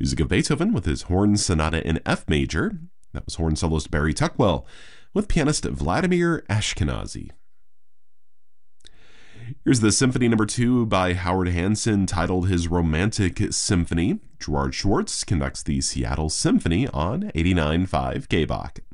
Music of Beethoven with his Horn Sonata in F major. That was horn soloist Barry Tuckwell with pianist Vladimir Ashkenazy. Here's the Symphony No. 2 by Howard Hanson, titled his Romantic Symphony. Gerard Schwartz conducts the Seattle Symphony on 89.5 KBach.